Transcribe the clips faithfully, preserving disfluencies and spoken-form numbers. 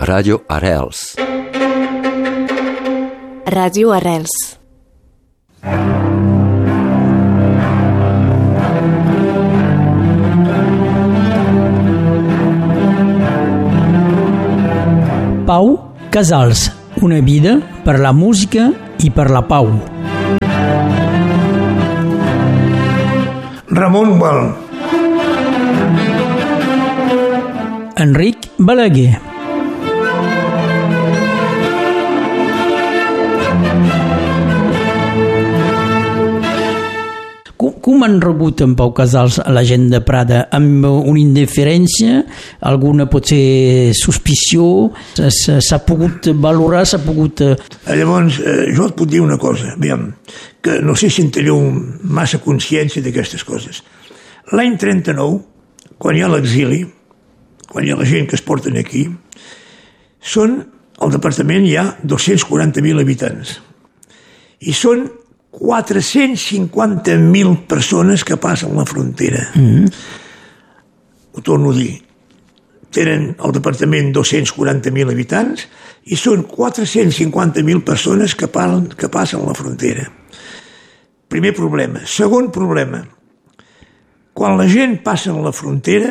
Ràdio Arrels. Ràdio Arrels. Pau Casals, una vida per la música i per la pau. Ramon Gual. Enric Balaguer. Com, com han rebut en Pau Casals a la gent de Prada? Amb una indiferència, alguna potser suspició? S'ha pogut valorar, s'ha pogut... Llavors, eh, jo et puc dir una cosa, aviam, que no sé si en teniu massa consciència d'aquestes coses. L'any trenta-nou, quan hi ha l'exili, quan hi ha la gent que es porten aquí, són, al departament hi ha dos-cents quaranta mil habitants. I són quatre-cents cinquanta mil persones que passen la frontera. Mm-hmm. Ho torno a dir. Tenen al departament dos-cents quaranta mil habitants i són quatre-cents cinquanta mil persones que, parlen, que passen la frontera. Primer problema. Segon problema. Quan la gent passa a la frontera,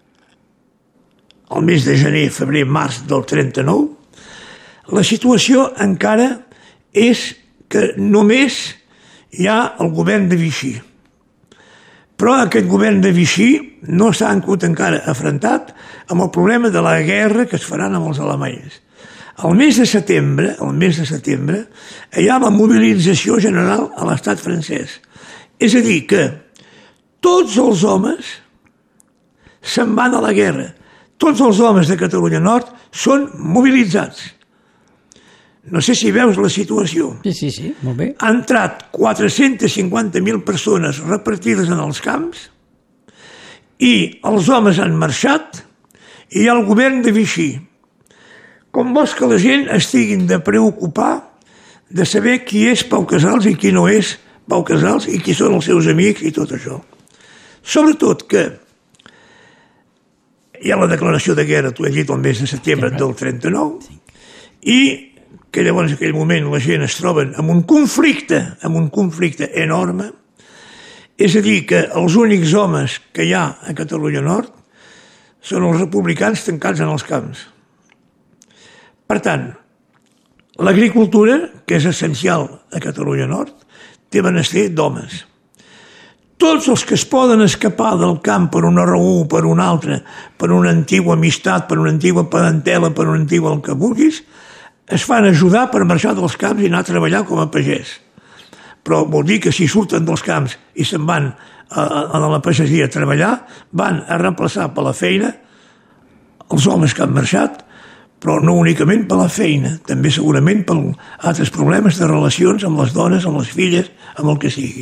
al mes de gener, febrer, març del trenta-nou, la situació encara és que només hi ha el govern de Vichy. Però aquest govern de Vichy no s'ha encara afrontat amb el problema de la guerra que es faran amb els alemanys. Al mes de setembre, al mes de setembre, hi ha la mobilització general a l'estat francès. És a dir, que tots els homes se'n van a la guerra. Tots els homes de Catalunya Nord són mobilitzats. No sé si veus la situació. Sí, sí, sí, molt bé. Han entrat quatre-cents cinquanta mil persones repartides en els camps i els homes han marxat i hi ha el govern de Vichy. Com vols que la gent estiguin de preocupar de saber qui és Pau Casals i qui no és Pau Casals i qui són els seus amics i tot això. Sobretot que hi ha la declaració de guerra, t'ho he dit, el mes de setembre del trenta-nou, i que llavors en aquell moment la gent es troben amb un conflicte, amb un conflicte enorme, és a dir, que els únics homes que hi ha a Catalunya Nord són els republicans tancats en els camps. Per tant, l'agricultura, que és essencial a Catalunya Nord, té menester d'homes. Tots els que es poden escapar del camp per una raó o per una altra, per una antigua amistat, per una antigua parentela, per una antigua el que vulguis, es fan ajudar per marxar dels camps i anar a treballar com a pagès. Però vol dir que si surten dels camps i se'n van a, a la pagesia a treballar, van a reemplaçar per la feina els homes que han marxat, però no únicament per la feina, també segurament per altres problemes de relacions amb les dones, amb les filles, amb el que sigui.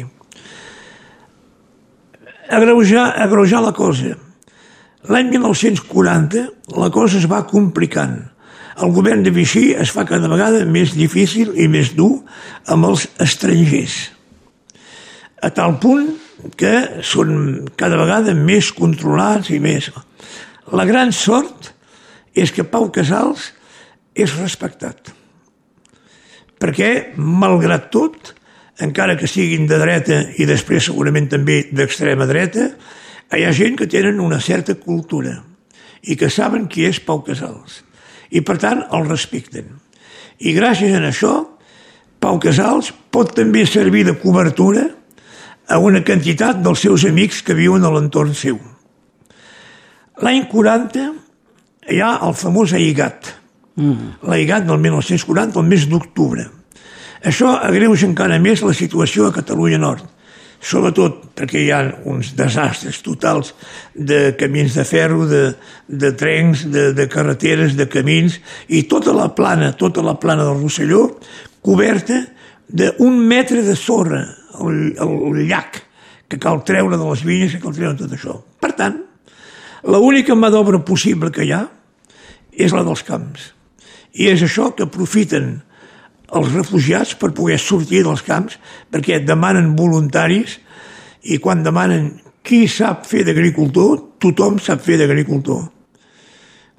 Agreujar, agreujar la cosa. L'any mil nou-cents quaranta la cosa es va complicant. El govern de Vichy es fa cada vegada més difícil i més dur amb els estrangers. A tal punt que són cada vegada més controlats i més... La gran sort és que Pau Casals és respectat. Perquè, malgrat tot, encara que siguin de dreta i després segurament també d'extrema dreta, hi ha gent que tenen una certa cultura i que saben qui és Pau Casals. I per tant el respecten. I gràcies a això Pau Casals pot també servir de cobertura a una quantitat dels seus amics que viuen a l'entorn seu. L'any quaranta hi ha el famós AIGAT, mm. l'AIGAT del mil nou-cents quaranta, el mes d'octubre. Això agreuja encara més la situació a Catalunya Nord, sobretot perquè hi ha uns desastres totals de camins de ferro, de, de trens, de, de carreteres, de camins, i tota la plana, tota la plana del Rosselló coberta d'un metre de sorra, el, el, el llac, que cal treure de les vinyes, que cal treure tot això. Per tant, l'única mà d'obra possible que hi ha és la dels camps. I és això que aprofiten els refugiats per poder sortir dels camps, perquè demanen voluntaris i quan demanen qui sap fer d'agricultor, tothom sap fer d'agricultor.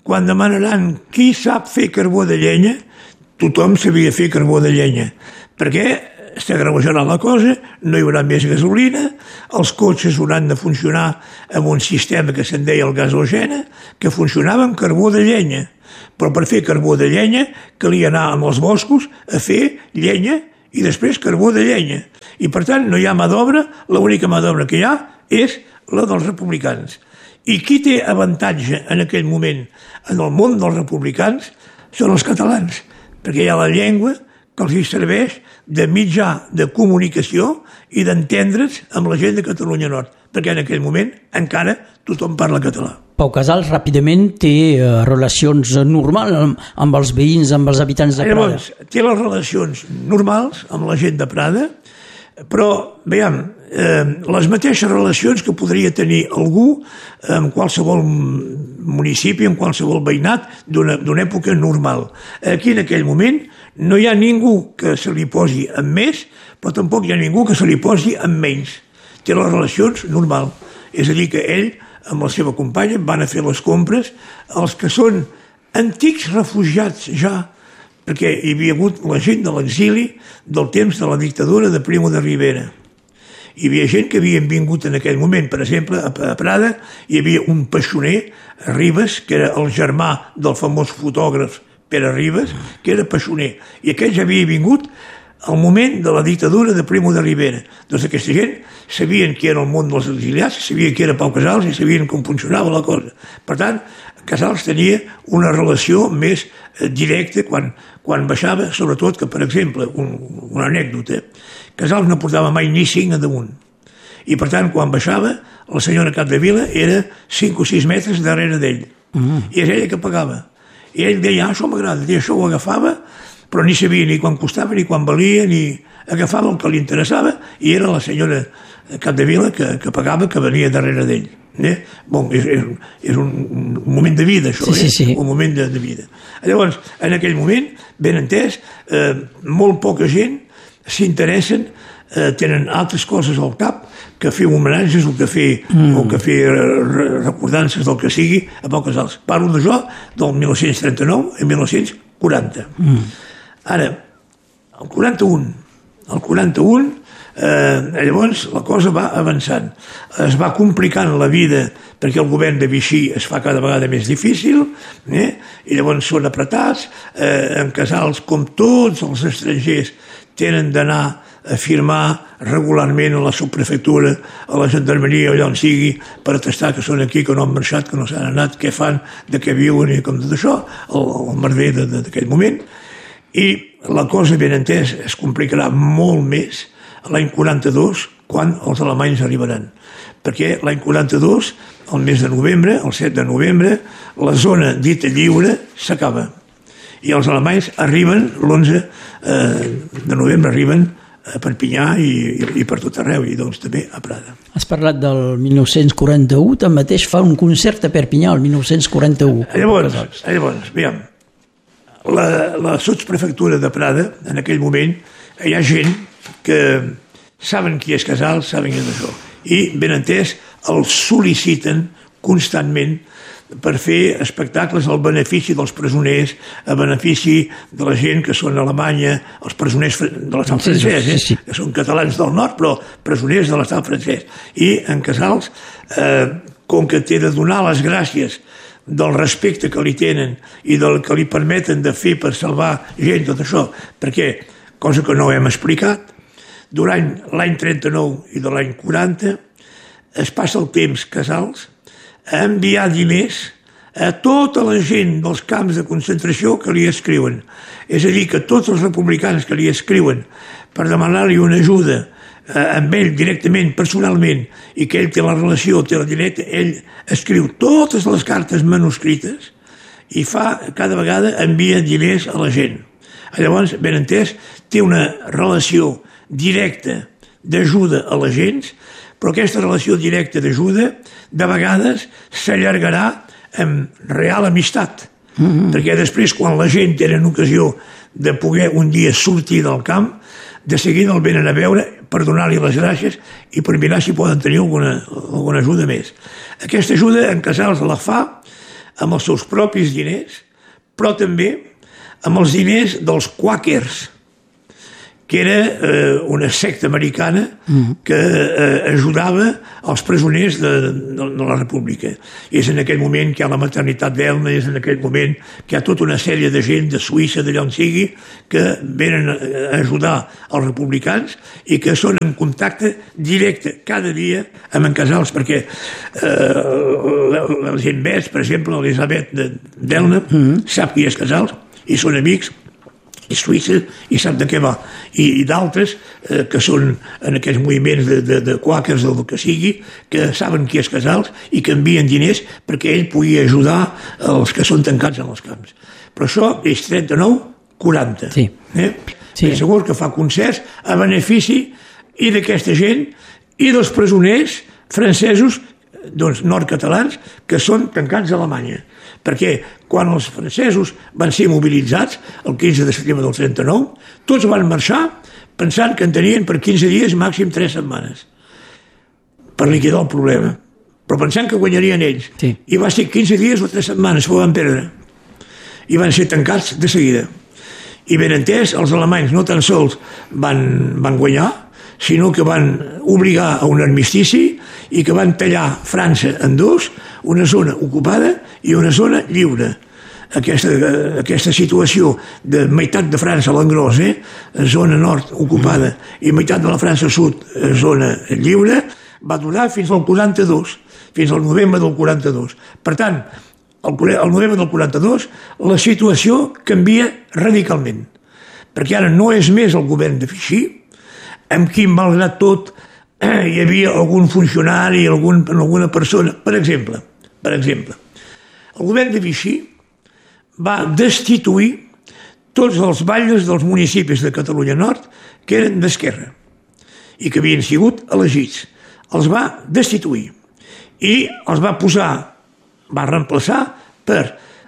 quan demanaran qui sap fer carbó de llenya, tothom sabia fer carbó de llenya, perquè s'agreujarà la cosa, no hi haurà més gasolina, els cotxes hauran de funcionar amb un sistema que se'n deia el gasogena, que funcionava amb carbó de llenya. Però per fer carbó de llenya calia anar als boscos a fer llenya i després carbó de llenya. I per tant no hi ha mà d'obra, l'única mà d'obra que hi ha és la dels republicans. I qui té avantatge en aquell moment en el món dels republicans són els catalans, perquè hi ha la llengua que els hi serveix de mitjà de comunicació i d'entendre's amb la gent de Catalunya Nord, perquè en aquell moment encara tothom parla català. Pau Casals ràpidament té eh, relacions normals amb, amb els veïns, amb els habitants de Prada. Llavors, té les relacions normals amb la gent de Prada, però, veiem, eh, les mateixes relacions que podria tenir algú en qualsevol municipi, en qualsevol veïnat d'una època normal. Aquí, en aquell moment, no hi ha ningú que se li posi amb més, però tampoc hi ha ningú que se li posi amb menys. Té les relacions normal. És a dir, que ell, amb la seva companya, van a fer les compres. Els que són antics refugiats ja, perquè hi havia hagut la gent de l'exili del temps de la dictadura de Primo de Rivera. Hi havia gent que havien vingut en aquell moment, per exemple, a Prada, hi havia un peixoner, Ribes, que era el germà del famós fotògraf Pere Ribes, que era peixoner, i aquell ja havia vingut al moment de la dictadura de Primo de Rivera. Doncs aquesta gent sabien qui era el món dels exiliats, sabien qui era Pau Casals i sabien com funcionava la cosa. Per tant, Casals tenia una relació més directa quan, quan baixava, sobretot que, per exemple, un, una anècdota, Casals no portava mai ni cinc a damunt. I per tant, quan baixava, la senyora Capdevila era cinc o sis metres darrere d'ell. Mm. I és ella que pagava. I ell deia, ah, això m'agrada, i això ho agafava, però ni sabia ni quan costava, ni quan valia, ni agafava el que li interessava, i era la senyora Capdevila que, que pagava, que venia darrere d'ell. Eh? Bon, és, és, és un, un moment de vida, això, sí, sí, sí. Eh? Un moment de, de vida. Llavors, en aquell moment, ben entès, eh, molt poca gent s'interessen, eh, tenen altres coses al cap que fer homenatges o que fer, mm. o que fer recordances del que sigui a Pau Casals. Parlo d'això del mil nou-cents trenta-nou a mil nou-cents quaranta. Mm. Ara, el quaranta-un, el quaranta-un, eh, llavors la cosa va avançant. Es va complicant la vida perquè el govern de Vichy es fa cada vegada més difícil, eh? I llavors són apretats. Eh, en Casals, com tots els estrangers, tenen d'anar a firmar regularment a la subprefectura, a la gendarmeria, allà on sigui, per atestar que són aquí, que no han marxat, que no s'han anat, què fan, de què viuen i com tot això, el, el merder d'aquell moment. I la cosa, ben entès, es complicarà molt més l'any quaranta-dos, quan els alemanys arribaran. Perquè l'any quaranta-dos, el mes de novembre, el set de novembre, la zona dita lliure s'acaba. I els alemanys arriben l'onze de novembre, arriben a Perpinyà i, i, i per tot arreu, i doncs també a Prada. Has parlat del mil nou-cents quaranta-u, tanmateix fa un concert a Perpinyà el mil nou-cents quaranta-u. Llavors, llavors veiem, la, la sotsprefectura de Prada, en aquell moment, hi ha gent que saben qui és Casals, saben qui és això, i ben entès el sol·liciten constantment per fer espectacles al benefici dels presoners, a benefici de la gent que són a Alemanya, els presoners de l'estat francès, eh? sí, sí. que són catalans del nord, però presoners de l'estat francès. I en Casals, eh, com que té de donar les gràcies del respecte que li tenen i del que li permeten de fer per salvar gent, tot això, perquè, cosa que no hem explicat, durant l'any trenta-nou i de l'any quaranta es passa el temps Casals a enviar diners a tota la gent dels camps de concentració que li escriuen. És a dir, que tots els republicans que li escriuen per demanar-li una ajuda eh, amb ell directament, personalment, i que ell té la relació, té la directa, ell escriu totes les cartes manuscrites i fa, cada vegada envia diners a la gent. Llavors, ben entès, té una relació directa d'ajuda a la gent, però aquesta relació directa d'ajuda de vegades s'allargarà amb real amistat, mm-hmm. perquè després, quan la gent tenen ocasió de poder un dia sortir del camp, de seguida el venen a veure per donar-li les gràcies i per mirar si poden tenir alguna, alguna ajuda més. Aquesta ajuda en Casals la fa amb els seus propis diners, però també amb els diners dels quàquers, que era eh, una secta americana que eh, ajudava els presoners de, de, de la República. I és en aquell moment que hi ha la maternitat d'Elna, és en aquell moment que hi ha tota una sèrie de gent de Suïssa, d'allà on sigui, que venen a ajudar els republicans i que són en contacte directe cada dia amb en Casals, perquè eh, la, la gent més, per exemple, l'Elisabet d'Elna, mm-hmm. sap qui és Casals i són amics, i Suïssa, i sap de què va, i, i d'altres eh, que són en aquests moviments de, de, de quàquers o del que sigui, que saben qui és Casals i que envien diners perquè ell pugui ajudar els que són tancats en els camps. Però això és trenta-nou quaranta. Sí. Eh? Sí. Segur que fa concerts a benefici i d'aquesta gent i dels presoners francesos, doncs, nord-catalans, que són tancats a Alemanya. Perquè quan els francesos van ser mobilitzats, el quinze de setembre del trenta-nou, tots van marxar pensant que en tenien per quinze dies, màxim tres setmanes, per liquidar el problema. Però pensant que guanyarien ells. Sí. I va ser quinze dies o tres setmanes que ho van perdre. I van ser tancats de seguida. I ben entès, els alemanys no tan sols van, van guanyar, sinó que van obligar a un armistici i que van tallar França en dos, una zona ocupada i una zona lliure. Aquesta, aquesta situació de meitat de França a l'engròs, eh? zona nord ocupada, i meitat de la França sud, zona lliure, va durar fins al quaranta-dos, fins al novembre del quaranta-dos. Per tant, al novembre del quaranta-dos, la situació canvia radicalment, perquè ara no és més el govern de Vichy, amb qui, malgrat tot, hi havia algun funcionari, algun, alguna persona. Per exemple, per exemple, el govern de Vichy va destituir tots els batlles dels municipis de Catalunya Nord que eren d'esquerra i que havien sigut elegits. Els va destituir i els va posar, va reemplaçar per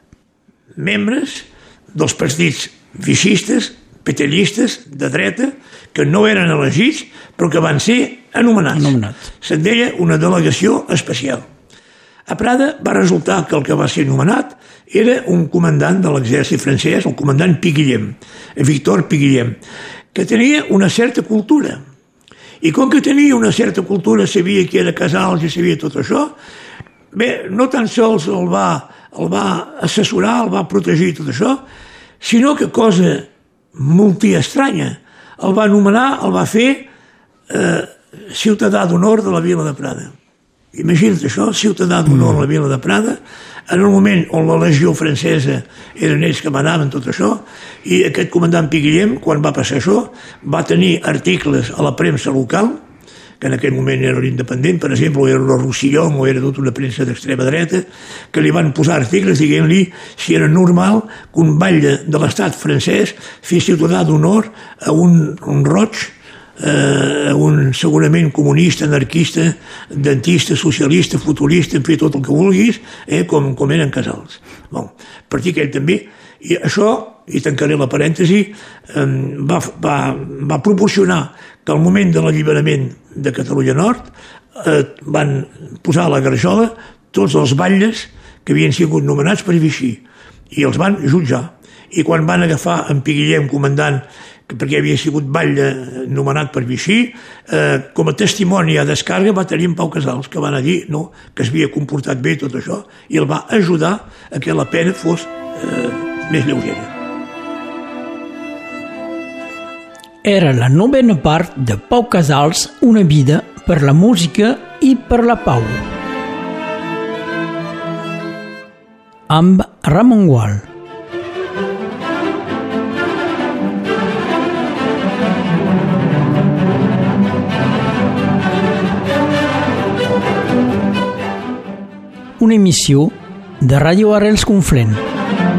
membres dels partits vichistes, petellistes, de dreta, que no eren elegits, però que van ser anomenats. Anomenat. Se'n deia una delegació especial. A Prada va resultar que el que va ser nomenat era un comandant de l'exèrcit francès, el comandant Piguillem, Victor Piguillem, que tenia una certa cultura. I com que tenia una certa cultura, sabia qui era Casals i sabia tot això, bé, no tan sols el va, el va assessorar, el va protegir tot això, sinó que cosa multiestranya, el va anomenar, el va fer eh, ciutadà d'honor de la vila de Prada. Imagina't això, ciutadà d'honor de la vila de Prada, en el moment on la legió francesa eren ells que manaven tot això, i aquest comandant Piguillem, quan va passar això, va tenir articles a la premsa local, que en aquell moment era l'independent, per exemple, o era el Roussillon, o era tota una premsa d'extrema dreta, que li van posar articles dient-li si era normal que un batlle de l'estat francès fes ciutadà d'honor a un, un roig, eh, un segurament comunista, anarquista, dentista, socialista, futurista, en fi, tot el que vulguis, eh, com, com eren Casals. Bon, per dir que ell també, i això, i tancaré la parèntesi, eh, va, va, va proporcionar que al moment de l'alliberament de Catalunya Nord eh, van posar a la garjola tots els batlles que havien sigut nomenats per Vichy i els van jutjar. I quan van agafar en Piguillem, comandant, perquè havia sigut batlle nomenat per Vichy, eh, com a testimoni a descàrrega va tenir en Pau Casals, que van a dir no, que es havia comportat bé tot això, i el va ajudar a que la pena fos eh, més lleugera. Era la novena part de Pau Casals, una vida per la música i per la pau. Amb Ramon Gual. Una emissió de Ràdio Arrels Conflent.